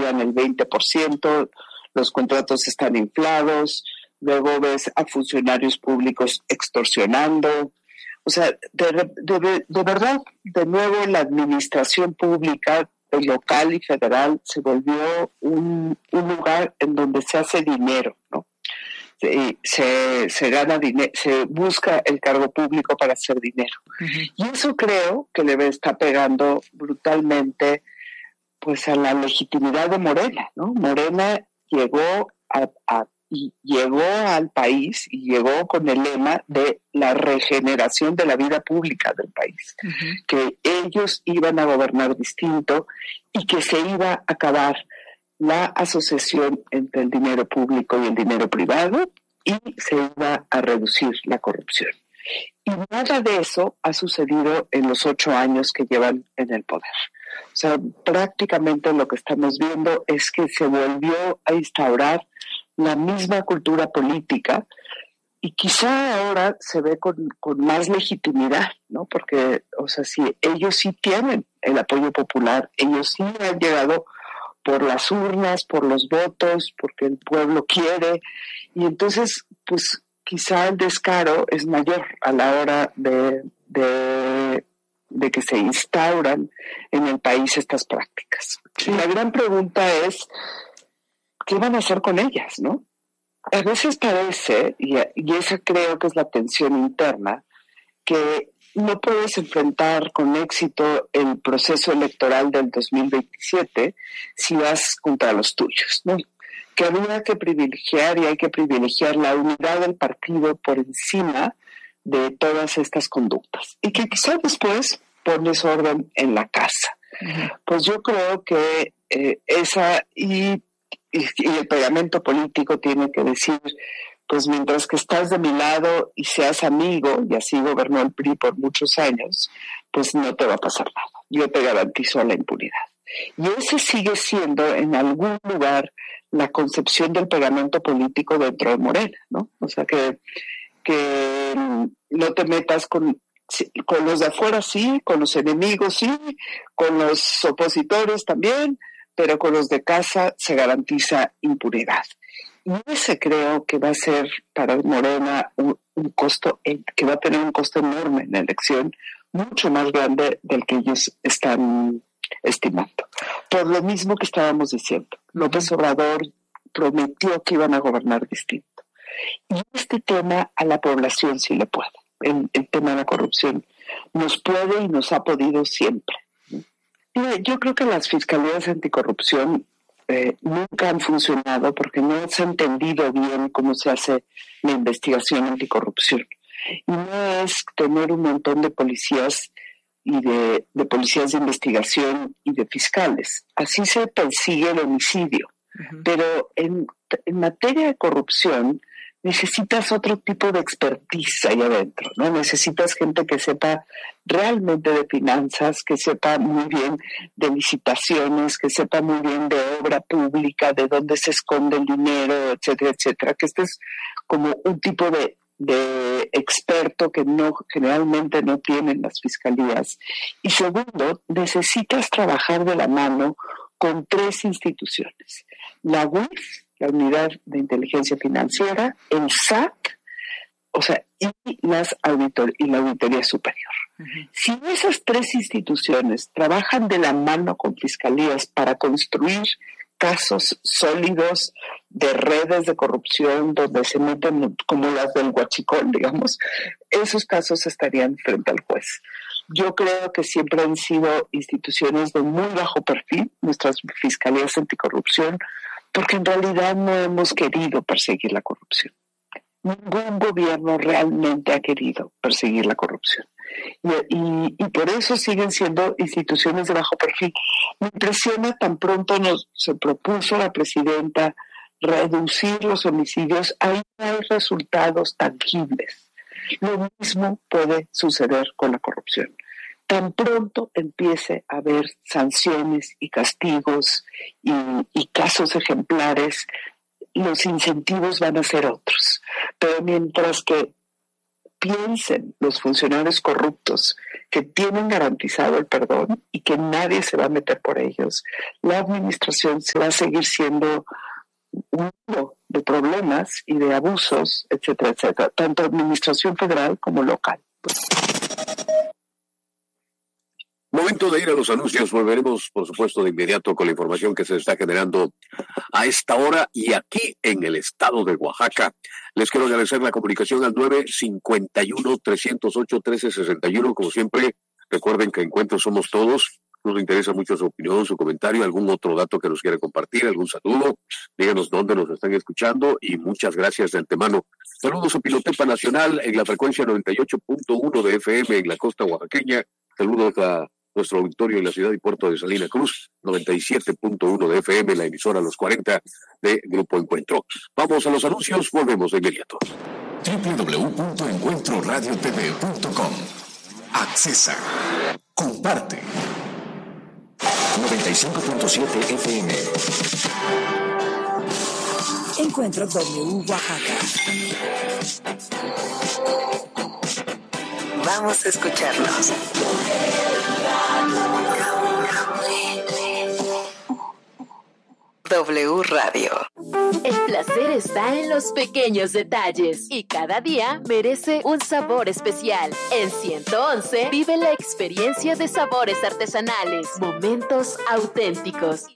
facturan el 20%, los contratos están inflados, luego ves a funcionarios públicos extorsionando. O sea, de verdad, de nuevo la administración pública local y federal se volvió un lugar en donde se hace dinero, ¿no? Se gana dinero, se busca el cargo público para hacer dinero. Uh-huh. Y eso creo que le está pegando brutalmente pues a la legitimidad de Morena, ¿no? Morena llegó llegó al país y llegó con el lema de la regeneración de la vida pública del país, uh-huh. Que ellos iban a gobernar distinto y que se iba a acabar la asociación entre el dinero público y el dinero privado y se iba a reducir la corrupción. Y nada de eso ha sucedido en los 8 años que llevan en el poder. O sea, prácticamente lo que estamos viendo es que se volvió a instaurar la misma cultura política y quizá ahora se ve con más legitimidad, ¿no? Porque, o sea, si ellos sí tienen el apoyo popular, ellos sí han llegado por las urnas, por los votos, porque el pueblo quiere, y entonces, pues, quizá el descaro es mayor a la hora de que se instauran en el país estas prácticas. Sí. La gran pregunta es, ¿qué van a hacer con ellas, no? A veces parece, y esa creo que es la tensión interna, que no puedes enfrentar con éxito el proceso electoral del 2027 si vas contra los tuyos, ¿no? Que habría que privilegiar y hay que privilegiar la unidad del partido por encima de todas estas conductas. Y que quizás después pones orden en la casa. Uh-huh. Pues yo creo que y el pegamento político tiene que decir, pues mientras que estás de mi lado y seas amigo, y así gobernó el PRI por muchos años, pues no te va a pasar nada. Yo te garantizo la impunidad. Y ese sigue siendo en algún lugar la concepción del pegamento político dentro de Morena, ¿no? O sea, que no te metas con los de afuera sí, con los enemigos sí, con los opositores también, pero con los de casa se garantiza impunidad. Y ese creo que va a ser para Morena un costo, que va a tener un costo enorme en la elección, mucho más grande del que ellos están estimando. Por lo mismo que estábamos diciendo, López Obrador prometió que iban a gobernar distinto. Y este tema a la población sí le puede. El tema de la corrupción nos puede y nos ha podido siempre. Yo creo que las fiscalías anticorrupción nunca han funcionado porque no se ha entendido bien cómo se hace la investigación anticorrupción. Y no es tener un montón de policías y de policías de investigación y de fiscales. Así se persigue el homicidio. Uh-huh. Pero en materia de corrupción necesitas otro tipo de expertise ahí adentro, ¿no? Necesitas gente que sepa realmente de finanzas, que sepa muy bien de licitaciones, que sepa muy bien de obra pública, de dónde se esconde el dinero, etcétera, etcétera. Que este es como un tipo de experto que generalmente no tienen las fiscalías. Y segundo, necesitas trabajar de la mano con 3 instituciones. La UIF, la Unidad de Inteligencia Financiera, el SAT, o sea, y la Auditoría Superior. Uh-huh. Si esas 3 instituciones trabajan de la mano con fiscalías para construir casos sólidos de redes de corrupción donde se meten como las del Huachicol, digamos, esos casos estarían frente al juez. Yo creo que siempre han sido instituciones de muy bajo perfil, nuestras fiscalías anticorrupción, porque en realidad no hemos querido perseguir la corrupción. Ningún gobierno realmente ha querido perseguir la corrupción. Y por eso siguen siendo instituciones de bajo perfil. Me impresiona tan pronto se propuso la presidenta reducir los homicidios, ahí hay resultados tangibles. Lo mismo puede suceder con la corrupción. Tan pronto empiece a haber sanciones y castigos y casos ejemplares, los incentivos van a ser otros. Pero mientras que piensen los funcionarios corruptos que tienen garantizado el perdón y que nadie se va a meter por ellos, la administración se va a seguir siendo un mundo de problemas y de abusos, etcétera, etcétera, tanto administración federal como local. Momento de ir a los anuncios. Volveremos, por supuesto, de inmediato con la información que se está generando a esta hora y aquí en el estado de Oaxaca. Les quiero agradecer la comunicación al 951-308-1361. Como siempre, recuerden que Encuentro somos todos. Nos interesa mucho su opinión, su comentario, algún otro dato que nos quiera compartir, algún saludo. Díganos dónde nos están escuchando y muchas gracias de antemano. Saludos a Pilotepa Nacional en la frecuencia 98.1 de FM en la costa oaxaqueña. Saludos a nuestro auditorio en la ciudad y puerto de Salina Cruz, 97.1 de FM, la emisora Los 40 de Grupo Encuentro. Vamos a los anuncios, volvemos de inmediato. www.encuentroradiotv.com. Accesa. Comparte. 95.7 FM. Encuentro W Oaxaca. Vamos a escucharnos. W Radio. El placer está en los pequeños detalles y cada día merece un sabor especial. En 111 vive la experiencia de sabores artesanales, momentos auténticos.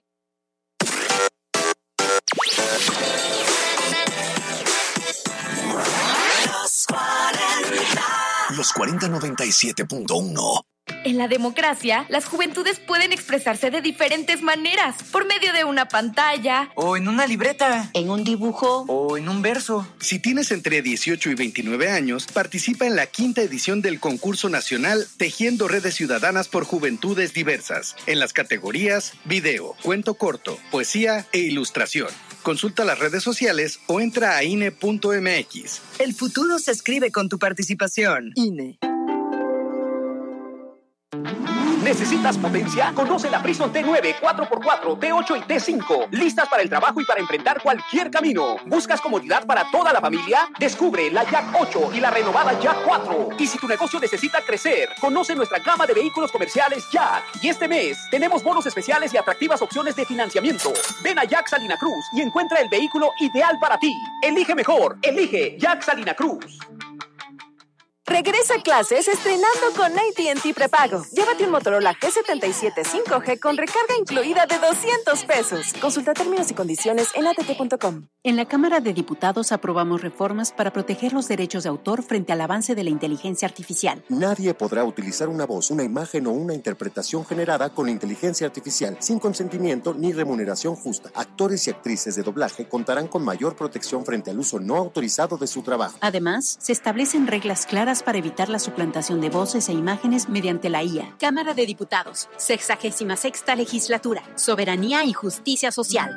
Los 4097.1. En la democracia, las juventudes pueden expresarse de diferentes maneras, por medio de una pantalla, o en una libreta, en un dibujo, o en un verso. Si tienes entre 18 y 29 años, participa en la 5ª edición del concurso nacional Tejiendo Redes Ciudadanas por Juventudes Diversas, en las categorías video, cuento corto, poesía e ilustración. Consulta las redes sociales o entra a INE.mx. El futuro se escribe con tu participación. INE. ¿Necesitas potencia? Conoce la Prison T9, 4x4, T8 y T5. Listas para el trabajo y para enfrentar cualquier camino. ¿Buscas comodidad para toda la familia? Descubre la Jack 8 y la renovada Jack 4. Y si tu negocio necesita crecer, conoce nuestra gama de vehículos comerciales Jack. Y este mes tenemos bonos especiales y atractivas opciones de financiamiento. Ven a Jack Salina Cruz y encuentra el vehículo ideal para ti. Elige mejor. Elige Jack Salina Cruz. Regresa a clases estrenando con AT&T Prepago. Llévate un Motorola G77 5G con recarga incluida de $200. Consulta términos y condiciones en att.com. En la Cámara de Diputados aprobamos reformas para proteger los derechos de autor frente al avance de la inteligencia artificial. Nadie podrá utilizar una voz, una imagen o una interpretación generada con inteligencia artificial sin consentimiento ni remuneración justa. Actores y actrices de doblaje contarán con mayor protección frente al uso no autorizado de su trabajo. Además, se establecen reglas claras para evitar la suplantación de voces e imágenes mediante la IA. Cámara de Diputados, 66ª Legislatura, Soberanía y Justicia Social.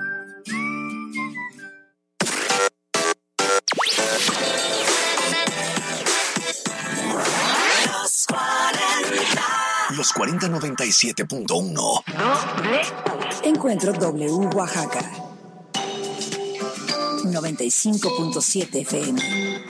Los 4097.1. Encuentro W Oaxaca. 95.7 FM.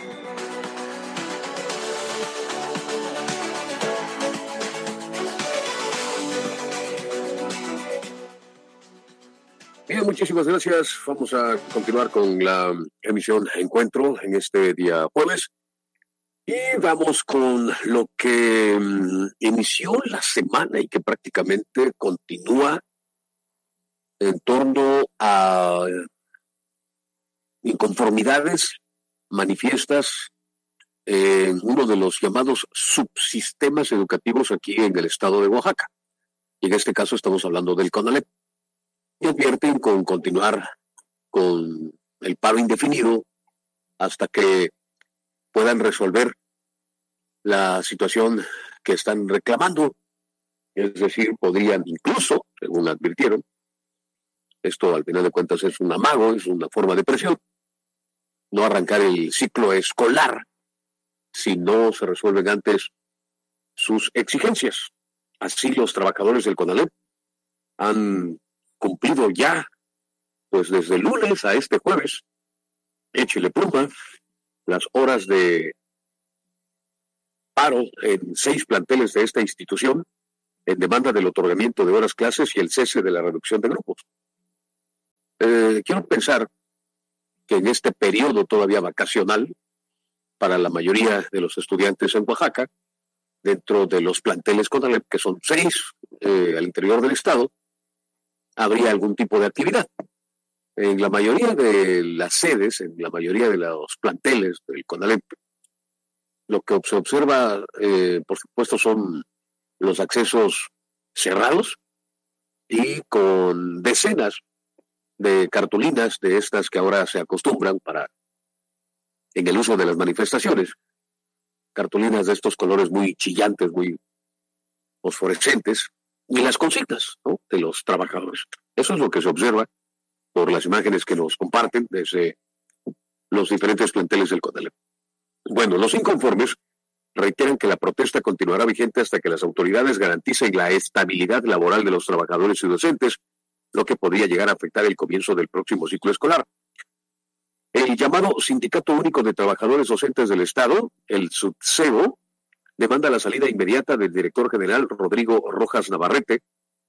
Bien, muchísimas gracias. Vamos a continuar con la emisión Encuentro en este día jueves. Y vamos con lo que inició la semana y que prácticamente continúa en torno a inconformidades manifiestas en uno de los llamados subsistemas educativos aquí en el estado de Oaxaca. Y en este caso estamos hablando del CONALEP. Y advierten con continuar con el paro indefinido hasta que puedan resolver la situación que están reclamando. Es decir, podrían incluso, según advirtieron, esto al final de cuentas es un amago, es una forma de presión, no arrancar el ciclo escolar si no se resuelven antes sus exigencias. Así los trabajadores del CONALEP han cumplido ya, pues desde el lunes a este jueves, échele pluma, las horas de paro en 6 planteles de esta institución en demanda del otorgamiento de horas clases y el cese de la reducción de grupos. Quiero pensar que en este periodo todavía vacacional, para la mayoría de los estudiantes en Oaxaca, dentro de los planteles CONALEP, que son 6 al interior del estado, habría algún tipo de actividad. En la mayoría de las sedes, en la mayoría de los planteles del CONALEP, lo que se observa, por supuesto, son los accesos cerrados y con decenas de cartulinas de estas que ahora se acostumbran en el uso de las manifestaciones. Cartulinas de estos colores muy chillantes, muy fosforescentes, y las consignas, ¿no?, de los trabajadores. Eso es lo que se observa por las imágenes que nos comparten desde los diferentes planteles del CONALEP. Bueno, los inconformes reiteran que la protesta continuará vigente hasta que las autoridades garanticen la estabilidad laboral de los trabajadores y docentes, lo que podría llegar a afectar el comienzo del próximo ciclo escolar. El llamado Sindicato Único de Trabajadores Docentes del Estado, el SUTSEDO, demanda la salida inmediata del director general Rodrigo Rojas Navarrete.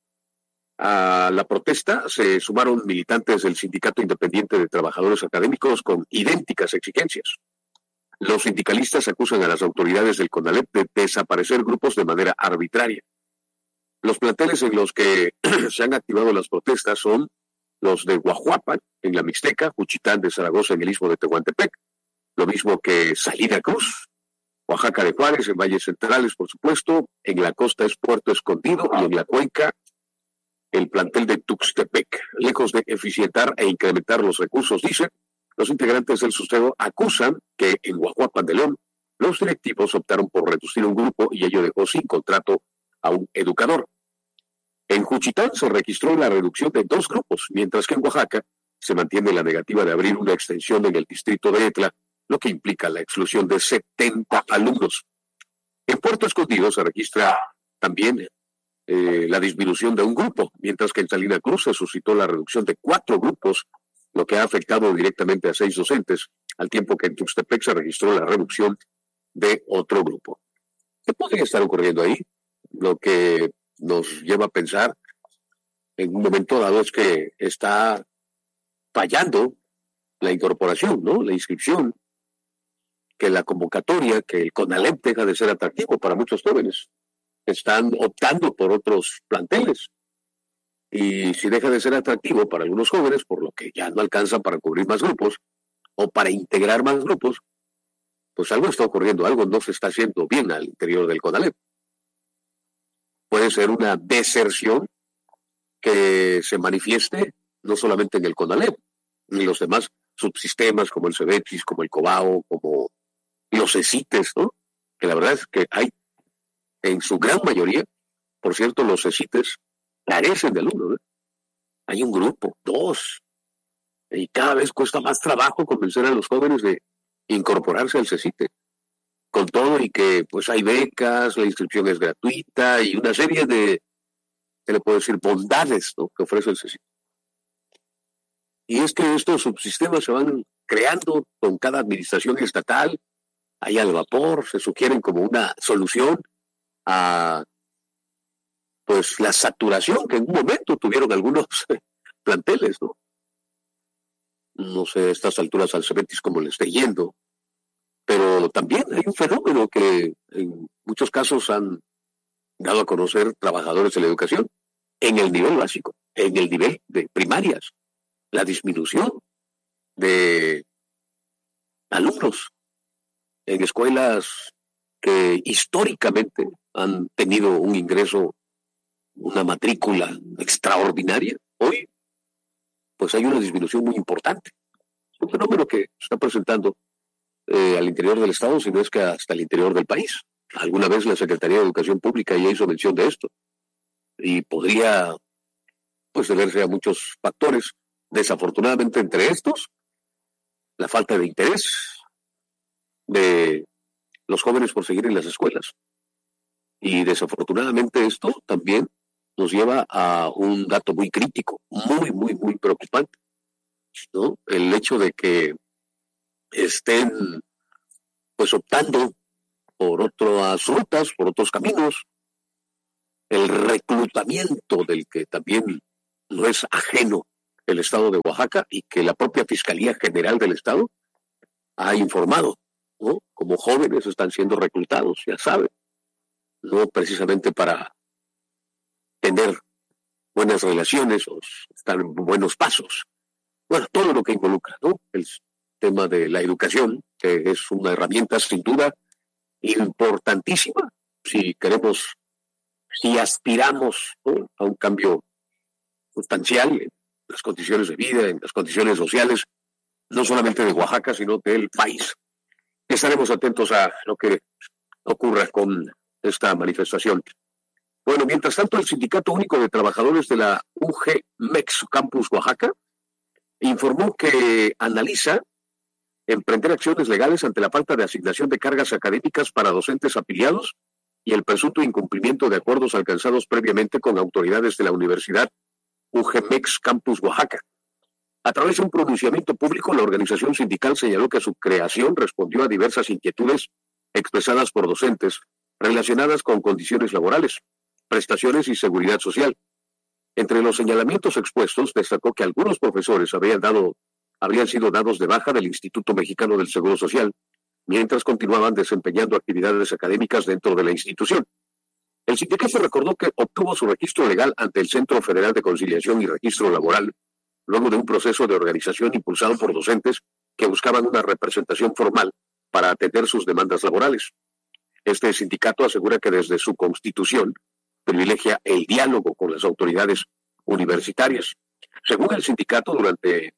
A la protesta se sumaron militantes del Sindicato Independiente de Trabajadores Académicos con idénticas exigencias. Los sindicalistas acusan a las autoridades del CONALEP de desaparecer grupos de manera arbitraria. Los planteles en los que se han activado las protestas son los de Guajuapan, en la Mixteca, Juchitán de Zaragoza, en el istmo de Tehuantepec, lo mismo que Salina Cruz, Oaxaca de Juárez, en Valles Centrales, por supuesto, en la costa es Puerto Escondido y en la cuenca el plantel de Tuxtepec. Lejos de eficientar e incrementar los recursos, dicen, los integrantes del SUTSEDO acusan que en Guajuapan de León los directivos optaron por reducir un grupo y ello dejó sin contrato a un educador. En Juchitán se registró la reducción de 2 grupos, mientras que en Oaxaca se mantiene la negativa de abrir una extensión en el distrito de Etla, lo que implica la exclusión de 70 alumnos. En Puerto Escondido se registra también la disminución de un grupo, mientras que en Salina Cruz se suscitó la reducción de 4 grupos, lo que ha afectado directamente a 6 docentes, al tiempo que en Tuxtepec se registró la reducción de otro grupo. ¿Qué podría estar ocurriendo ahí? Lo que nos lleva a pensar en un momento dado es que está fallando la incorporación, ¿no?, la inscripción, que la convocatoria, que el CONALEP deja de ser atractivo para muchos jóvenes. Están optando por otros planteles. Y si deja de ser atractivo para algunos jóvenes, por lo que ya no alcanzan para cubrir más grupos o para integrar más grupos, pues algo está ocurriendo, algo no se está haciendo bien al interior del CONALEP. Puede ser una deserción que se manifieste no solamente en el CONALEP, en los demás subsistemas como el CEBETIS, como el COBAO, como los CECITES, ¿no? Que la verdad es que hay, en su gran mayoría, por cierto, los CECITES carecen de alumnos, ¿no? Hay un grupo, 2, y cada vez cuesta más trabajo convencer a los jóvenes de incorporarse al CECITE, con todo y que pues hay becas, la inscripción es gratuita y una serie de, ¿qué le puedo decir?, bondades, ¿no?, que ofrece el CECITE. Y es que estos subsistemas se van creando con cada administración estatal, hay al vapor, se sugieren como una solución a pues la saturación que en un momento tuvieron algunos planteles, ¿no? No sé a estas alturas al CEBETIS cómo le esté yendo, pero también hay un fenómeno que en muchos casos han dado a conocer trabajadores de la educación en el nivel básico, en el nivel de primarias, la disminución de alumnos en escuelas que históricamente han tenido un ingreso, una matrícula extraordinaria. Hoy, pues hay una disminución muy importante. Es un fenómeno que se está presentando al interior del Estado, sino es que hasta el interior del país. Alguna vez la Secretaría de Educación Pública ya hizo mención de esto. Y podría, pues, deberse a muchos factores. Desafortunadamente, entre estos, la falta de interés de los jóvenes por seguir en las escuelas. Y desafortunadamente esto también nos lleva a un dato muy crítico, muy preocupante, ¿no? El hecho de que estén pues optando por otras rutas, por otros caminos. El reclutamiento del que también no es ajeno el Estado de Oaxaca y que la propia Fiscalía General del Estado ha informado, ¿no? Como jóvenes están siendo reclutados, ya saben, no precisamente para tener buenas relaciones o estar en buenos pasos. Bueno, todo lo que involucra, ¿no? El tema de la educación, que es una herramienta sin duda importantísima si queremos, si aspiramos, ¿no?, a un cambio sustancial en las condiciones de vida, en las condiciones sociales, no solamente de Oaxaca, sino del país. Estaremos atentos a lo que ocurra con esta manifestación. Bueno, mientras tanto, el Sindicato Único de Trabajadores de la UG-MEX Campus Oaxaca informó que analiza emprender acciones legales ante la falta de asignación de cargas académicas para docentes afiliados y el presunto incumplimiento de acuerdos alcanzados previamente con autoridades de la Universidad UG-MEX Campus Oaxaca. A través de un pronunciamiento público, la organización sindical señaló que su creación respondió a diversas inquietudes expresadas por docentes relacionadas con condiciones laborales, prestaciones y seguridad social. Entre los señalamientos expuestos, destacó que algunos profesores habrían sido dados de baja del Instituto Mexicano del Seguro Social, mientras continuaban desempeñando actividades académicas dentro de la institución. El sindicato recordó que obtuvo su registro legal ante el Centro Federal de Conciliación y Registro Laboral, luego de un proceso de organización impulsado por docentes que buscaban una representación formal para atender sus demandas laborales. Este sindicato asegura que desde su constitución privilegia el diálogo con las autoridades universitarias. Según el sindicato, durante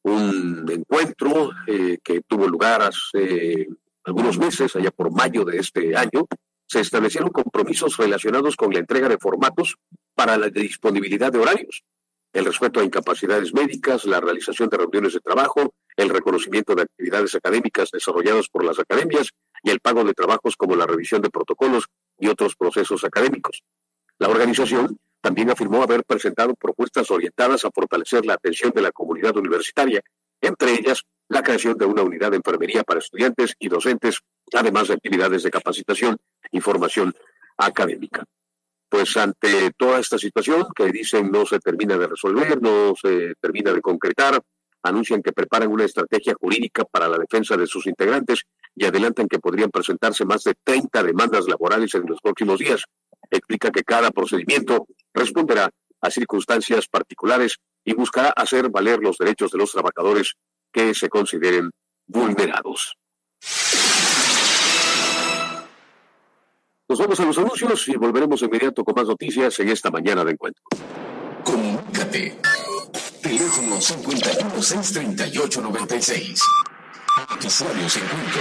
un encuentro que tuvo lugar hace algunos meses, allá por mayo de este año, se establecieron compromisos relacionados con la entrega de formatos para la disponibilidad de horarios, el respeto a incapacidades médicas, la realización de reuniones de trabajo, el reconocimiento de actividades académicas desarrolladas por las academias y el pago de trabajos como la revisión de protocolos y otros procesos académicos. La organización también afirmó haber presentado propuestas orientadas a fortalecer la atención de la comunidad universitaria, entre ellas la creación de una unidad de enfermería para estudiantes y docentes, además de actividades de capacitación y formación académica. Pues ante toda esta situación que dicen no se termina de resolver, no se termina de concretar, anuncian que preparan una estrategia jurídica para la defensa de sus integrantes y adelantan que podrían presentarse más de 30 demandas laborales en los próximos días. Explica que cada procedimiento responderá a circunstancias particulares y buscará hacer valer los derechos de los trabajadores que se consideren vulnerados. Nos vamos a los anuncios y volveremos de inmediato con más noticias en esta mañana de encuentro. Comunícate. Teléfono 51-638-96. Noticiarios en punto.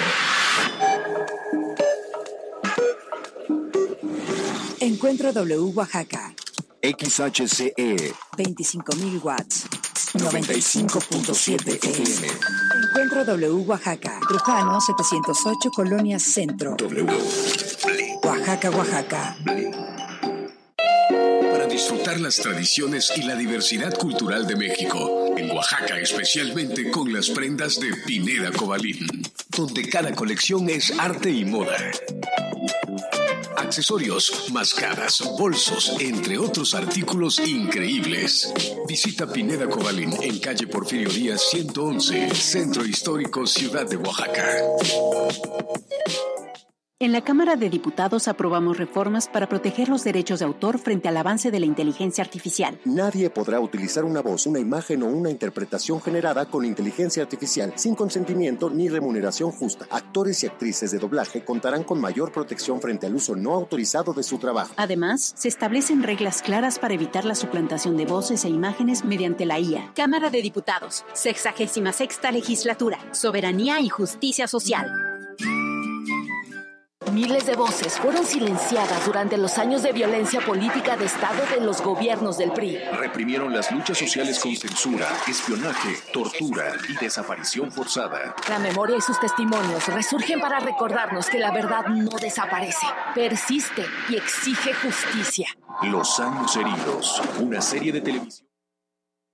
Encuentro W Oaxaca. XHCE 25.000 watts. 95.7 FM. Encuentro W Oaxaca. Trujano 708 Colonia Centro. W. Oaxaca, Oaxaca. Para disfrutar las tradiciones y la diversidad cultural de México, en Oaxaca especialmente con las prendas de Pineda Cobalín, donde cada colección es arte y moda. Accesorios, mascaras, bolsos, entre otros artículos increíbles. Visita Pineda Cobalín en calle Porfirio Díaz 111, Centro Histórico, Ciudad de Oaxaca. En la Cámara de Diputados aprobamos reformas para proteger los derechos de autor frente al avance de la inteligencia artificial. Nadie podrá utilizar una voz, una imagen o una interpretación generada con inteligencia artificial sin consentimiento ni remuneración justa. Actores y actrices de doblaje contarán con mayor protección frente al uso no autorizado de su trabajo. Además, se establecen reglas claras para evitar la suplantación de voces e imágenes mediante la IA. Cámara de Diputados, 66ª Legislatura, Soberanía y Justicia Social. Miles de voces fueron silenciadas durante los años de violencia política de Estado de los gobiernos del PRI. Reprimieron las luchas sociales con censura, espionaje, tortura y desaparición forzada. La memoria y sus testimonios resurgen para recordarnos que la verdad no desaparece, persiste y exige justicia. Los años heridos, una serie de televisión.